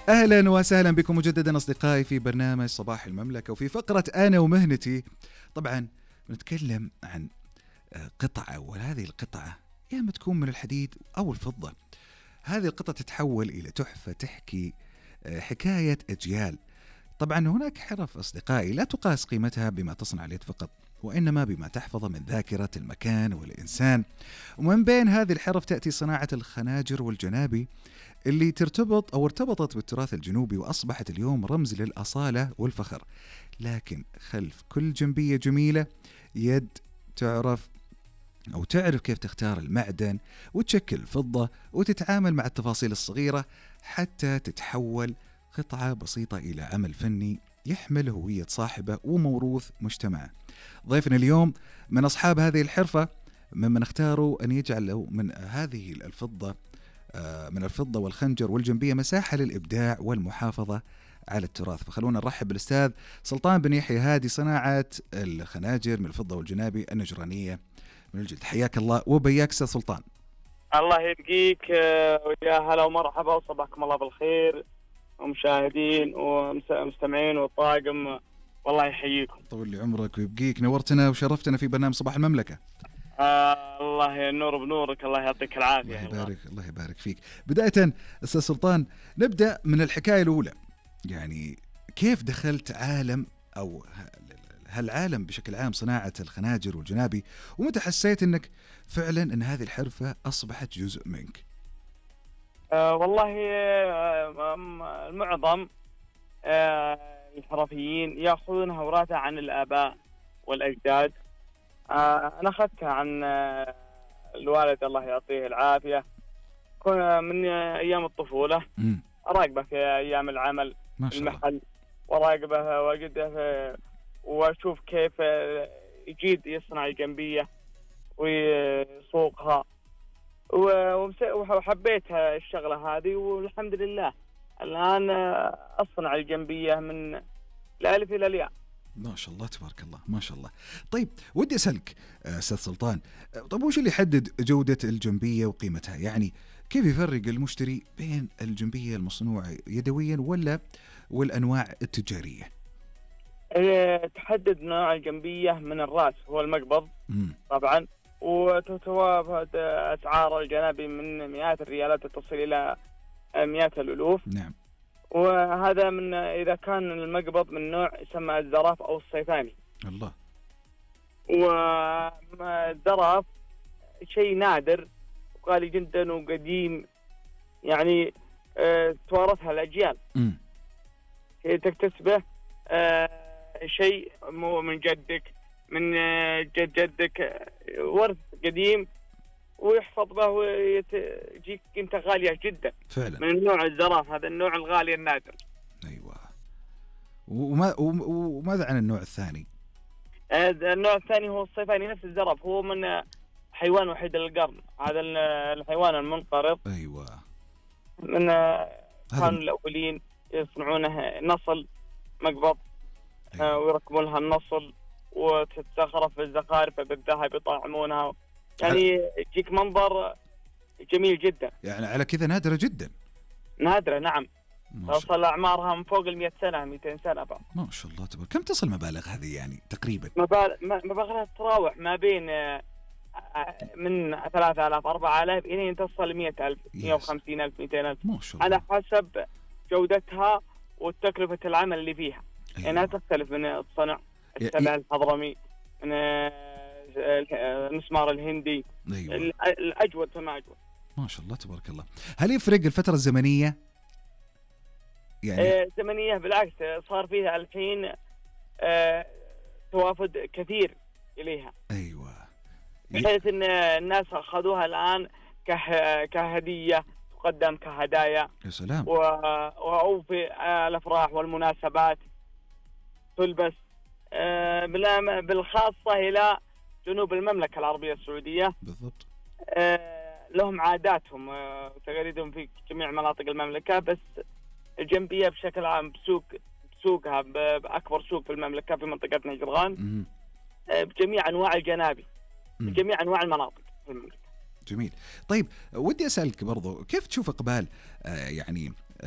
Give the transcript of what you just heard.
أهلا وسهلا بكم مجددا أصدقائي في برنامج صباح المملكة، وفي فقرة أنا ومهنتي. طبعا نتكلم عن قطعة، وهذه القطعة يا إما تكون من الحديد أو الفضة. هذه القطعة تتحول إلى تحفة تحكي حكاية أجيال. طبعا هناك حرف أصدقائي لا تقاس قيمتها بما تصنع اليد فقط، وإنما بما تحفظ من ذاكرة المكان والإنسان. ومن بين هذه الحرف تأتي صناعة الخناجر والجنابي، اللي ترتبط أو ارتبطت بالتراث الجنوبي وأصبحت اليوم رمز للأصالة والفخر. لكن خلف كل جنبية جميلة يد تعرف كيف تختار المعدن وتشكل الفضة وتتعامل مع التفاصيل الصغيرة حتى تتحول قطعة بسيطة إلى عمل فني يحمل هوية صاحبه وموروث مجتمعه. ضيفنا اليوم من أصحاب هذه الحرفة، ممن اختاروا أن يجعلوا من هذه الفضة والخنجر والجنبية مساحة للإبداع والمحافظة على التراث. فخلونا نرحب بالأستاذ سلطان بن يحيى هادي، صناعة الخناجر من الفضة والجنابي النجرانية من الجلد. حياك الله وبياك أستاذ سلطان. الله يبقيك، ويا هلا ومرحبا وصباحكم الله بالخير، ومشاهدين ومستمعين والطاقم، والله يحييكم. طول لي عمرك ويبقيك، نورتنا وشرفتنا في برنامج صباح المملكة. الله ينور بنورك، الله يعطيك العافية. الله يبارك فيك. بداية أستاذ سلطان، نبدأ من الحكاية الأولى. يعني كيف دخلت عالم أو هالعالم بشكل عام صناعة الخناجر والجنابي، ومتى حسيت أنك فعلا أن هذه الحرفة أصبحت جزء منك؟ والله المعظم الحرفيين يأخذونها وراثة عن الآباء والأجداد. أنا أخذتها عن الوالد الله يعطيه العافية، كنا من أيام الطفولة أراقبه في أيام العمل المحل، وراقبه وأجده وأشوف كيف يجيد يصنع الجنبية ويسوقها، وحبيت الشغلة هذه، والحمد لله الآن أصنع الجنبية من الألف إلى الياء. ما شاء الله تبارك الله، ما شاء الله. طيب ودي أسألك أستاذ سلطان، طيب وش اللي يحدد جودة الجنبية وقيمتها؟ يعني كيف يفرق المشتري بين الجنبية المصنوعة يدويا والأنواع التجارية؟ تحدد نوع الجنبية من الرأس هو المقبض طبعا، وتتوافد أسعار الجنابي من مئات الريالات تصل إلى مئات الألوف. نعم. وهذا من إذا كان المقبض من نوع يسمى الزراف أو الصيفاني. الله. والزراف شيء نادر وغالي جدا وقديم، يعني توارثها الأجيال. تكتسبه شيء مو من جدك، من جد جدك، ورث قديم ويحفظ به ويجيك قيمته غالية جدا فعلا. من نوع الزراف، هذا النوع الغالي النادر. أيوة. وماذا عن النوع الثاني؟ النوع الثاني هو الصيفاني، نفس الزرف، هو من حيوان وحيد القرن، هذا الحيوان المنقرض. أيوة. من كانوا الأولين يصنعونه نصل مقبض. أيوة. ويركبون لها النصل وتتزخرف بالزخارف بالذهب يطعمونها، يعني يجيك منظر جميل جدا. يعني على كذا نادرة جدا. نادرة نعم، توصل أعمارها من فوق 100 سنة 200 سنة بعد. ما شاء الله تبارك. كم تصل مبالغ هذه يعني تقريبا؟ مبالغها تتراوح ما بين من 3000 4000 إلى تصل 100,000 150,000 200,000 ما شاء الله، على حسب جودتها وتكلفة العمل اللي فيها. أيوة. يعني تختلف من الصنع السبع الحضرمي، من المسمار الهندي. أيوة. الأجود فما أجود. ما شاء الله تبارك الله. هل يفرق الفترة الزمنية؟ يعني زمنية بالعكس، صار فيها الحين توافد كثير إليها. أيوة. بحيث أن الناس أخذوها الآن كهدية، تقدم كهدايا. يا سلام. أو في الأفراح والمناسبات تلبس، بالخاصة إلى جنوب المملكة العربية السعودية. بالضبط. لهم عاداتهم وتقاليدهم في جميع مناطق المملكة، بس الجنبية بشكل عام بسوقها بأكبر سوق في المملكة في منطقة نجران، بجميع أنواع الجنابي، بجميع أنواع المناطق في المملكة. جميل. طيب ودي أسألك برضو، كيف تشوف إقبال يعني